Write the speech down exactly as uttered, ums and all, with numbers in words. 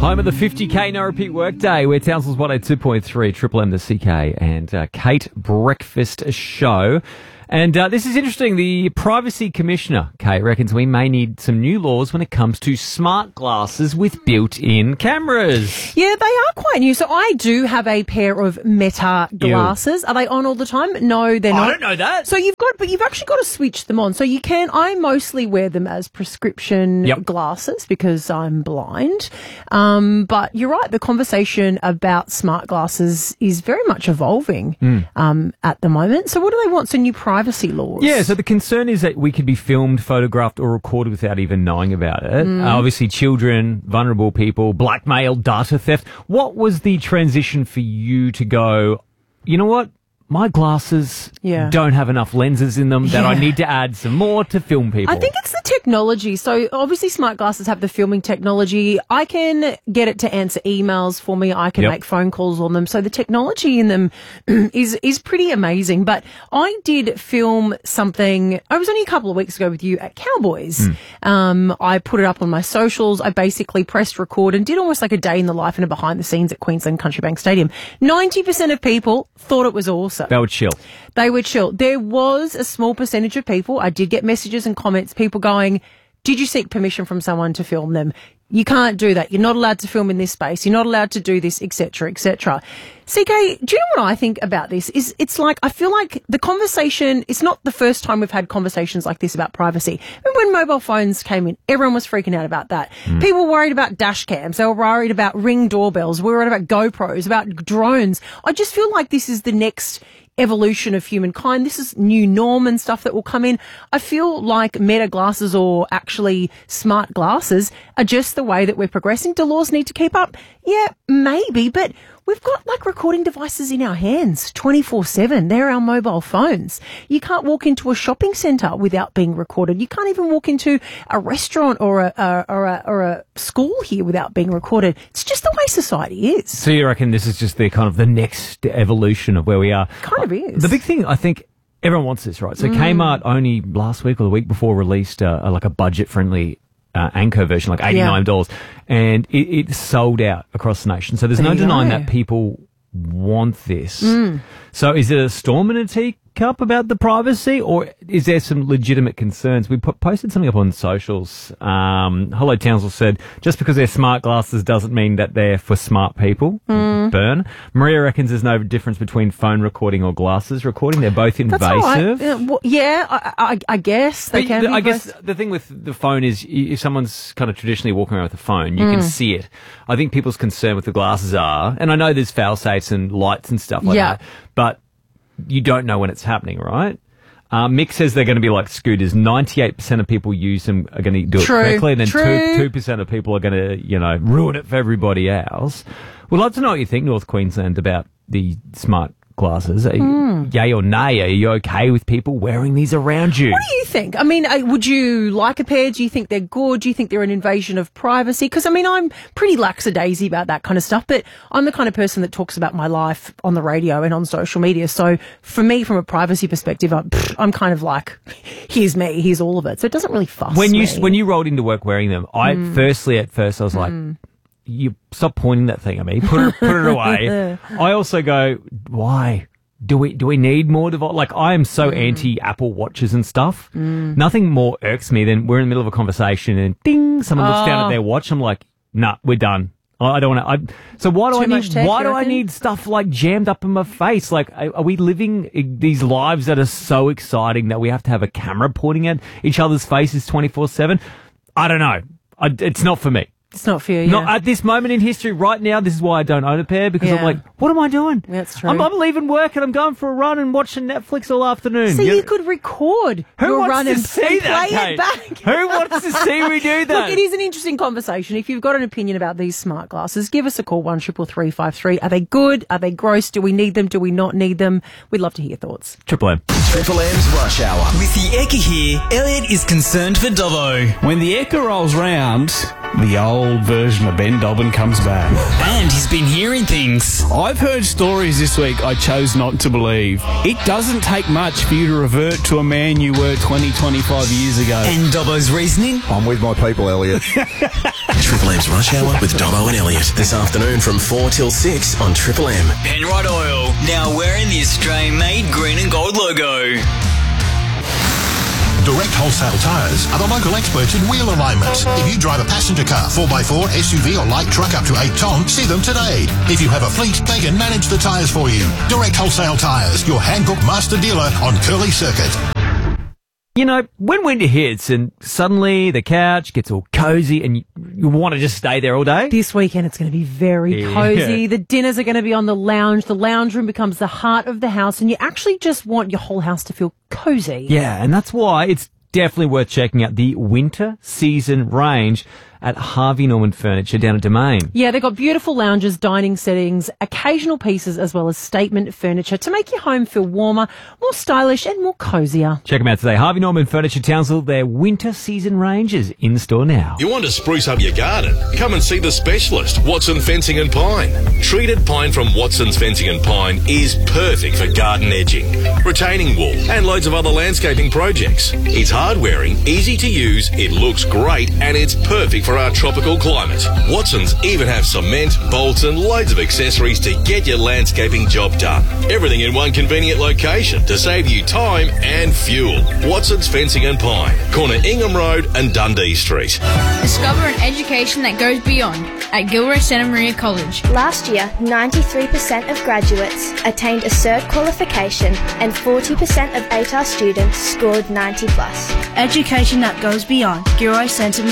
Home of the fifty K No Repeat Workday, where Townsville's one oh two point three, Triple M, the C K, and uh, Kate Breakfast Show. And uh, this is interesting. The Privacy Commissioner, Kate, reckons we may need some new laws when it comes to smart glasses with built-in cameras. Yeah, they are quite new. So I do have a pair of Meta glasses. Ew. Are they on all the time? No, they're oh, not. I don't know that. So you've got, but you've actually got to switch them on. So you can, I mostly wear them as prescription yep. glasses because I'm blind. Um, but you're right, the conversation about smart glasses is very much evolving mm. um, at the moment. So what do they want? So new privacy laws. Yeah, so the concern is that we could be filmed, photographed or recorded without even knowing about it. Mm. Uh, obviously children, vulnerable people, blackmail, data theft. What was the transition for you to go, you know what? My glasses yeah. don't have enough lenses in them that yeah. I need to add some more to film people. I think it's the technology. So obviously smart glasses have the filming technology. I can get it to answer emails for me. I can yep. make phone calls on them. So the technology in them is is pretty amazing. But I did film something, I was only a couple of weeks ago with you at Cowboys. Mm. Um, I put it up on my socials. I basically pressed record and did almost like a day in the life and a behind the scenes at Queensland Country Bank Stadium. ninety percent of people thought it was awesome. They were chill. They were chill. There was a small percentage of people, I did get messages and comments, people going, did you seek permission from someone to film them? You can't do that. You're not allowed to film in this space. You're not allowed to do this, et cetera, et cetera. C K, do you know what I think about this? Is it's like, I feel like the conversation, it's not the first time we've had conversations like this about privacy. Remember when mobile phones came in, everyone was freaking out about that. Mm. People were worried about dash cams. They were worried about Ring doorbells. We were worried about GoPros, about drones. I just feel like this is the next evolution of humankind. This is new norm and stuff that will come in. I feel like Meta glasses or actually smart glasses are just the way that we're progressing. Do laws need to keep up? Yeah, maybe, but we've got like recording devices in our hands twenty-four seven. They're our mobile phones. You can't walk into a shopping centre without being recorded. You can't even walk into a restaurant or a, a, or a, or a school here without being recorded. It's just the way society is. So you reckon this is just the kind of the next evolution of where we are? Kind of is. The big thing, I think, everyone wants this, right? So mm. Kmart only last week or the week before released uh, like a budget-friendly Uh, Anchor version, like eighty-nine dollars, yeah. and it, it sold out across the nation. So there's there no denying go. that people want this. Mm. So is it a storm in a teacup about the privacy, or is there some legitimate concerns? We put, posted something up on socials. Um, Hello Townsville said, just because they're smart glasses doesn't mean that they're for smart people. Mm. Burn. Maria reckons there's no difference between phone recording or glasses recording. They're both invasive. That's all right. uh, well, yeah, I, I, I guess they but can the, be I guess both. The thing with the phone is if someone's kind of traditionally walking around with a phone, you mm. can see it. I think people's concern with the glasses are, and I know there's fail-safes and lights and stuff like yeah. that, but you don't know when it's happening, right? Uh, Mick says they're going to be like scooters. ninety-eight percent of people use them are going to do True. it correctly, and then True. two percent of people are going to, you know, ruin it for everybody else. We'd love to know what you think, North Queensland, about the smart glasses. Are you, mm. yay or nay? Are you okay with people wearing these around you? What do you think? I mean, uh, would you like a pair? Do you think they're good? Do you think they're an invasion of privacy? Because, I mean, I'm pretty lackadaisy about that kind of stuff, but I'm the kind of person that talks about my life on the radio and on social media. So for me, from a privacy perspective, I'm, pff, I'm kind of like, here's me, here's all of it. So it doesn't really fuss when you me. When you rolled into work wearing them, I mm. firstly, at first, I was like, mm. you stop pointing that thing at me, put it, put it away. I also go, why? Do we do we need more device? Like, I am so mm. anti Apple Watches and stuff. Mm. Nothing more irks me than we're in the middle of a conversation and ding, someone looks oh. down at their watch. I'm like, nah, we're done. I don't want to. So why do Too I need? tech, why do reckon? I need stuff like jammed up in my face? Like, are, are we living these lives that are so exciting that we have to have a camera pointing at each other's faces twenty-four seven? I don't know. I, it's not for me. It's not for you, yeah. Not at this moment in history, right now, this is why I don't own a pair, because yeah. I'm like, what am I doing? That's true. I'm, I'm leaving work and I'm going for a run and watching Netflix all afternoon. So you, you could record who your wants run to and, see and that, play Kate? it back. Who wants to see me do that? Look, it is an interesting conversation. If you've got an opinion about these smart glasses, give us a call, one triple three five three. Are they good? Are they gross? Do we need them? Do we not need them? We'd love to hear your thoughts. Triple M. Triple M's Rush Hour. With the Ekka here, Elliot is concerned for Dobbo. When the Ekka rolls round, the old version of Ben Dobbin comes back. And he's been hearing things. I've heard stories this week I chose not to believe. It doesn't take much for you to revert to a man you were twenty, twenty-five years ago. And Dobbo's reasoning? I'm with my people, Elliot. Triple M's Rush Hour with Dobbo and Elliot. This afternoon from four till six on Triple M. Penrite Oil, now wearing the Australian-made green and gold logo. Direct Wholesale Tyres are the local experts in wheel alignment. If you drive a passenger car, four by four, S U V or light truck up to eight tonne, see them today. If you have a fleet, they can manage the tyres for you. Direct Wholesale Tyres, your Hankook master dealer on Curly Circuit. You know, when winter hits and suddenly the couch gets all cozy and you, you want to just stay there all day? This weekend it's going to be very Yeah. cozy. The dinners are going to be on the lounge. The lounge room becomes the heart of the house, and you actually just want your whole house to feel cozy. Yeah, and that's why it's definitely worth checking out the winter season range at Harvey Norman Furniture down at Domain. Yeah, they've got beautiful lounges, dining settings, occasional pieces, as well as statement furniture to make your home feel warmer, more stylish and more cozier. Check them out today. Harvey Norman Furniture Townsville, their winter season range is in store now. You want to spruce up your garden? Come and see the specialist, Watson Fencing and Pine. Treated pine from Watson's Fencing and Pine is perfect for garden edging, retaining wall, and loads of other landscaping projects. It's hard-wearing, easy to use, it looks great, and it's perfect for our tropical climate. Watson's even have cement, bolts, and loads of accessories to get your landscaping job done. Everything in one convenient location to save you time and fuel. Watson's Fencing and Pine, corner Ingham Road and Dundee Street. Discover an education that goes beyond at Gilroy Santa Maria College. Last year, ninety-three percent of graduates attained a cert qualification and forty percent of A T A R students scored ninety plus. Education that goes beyond. Gilroy Santa Maria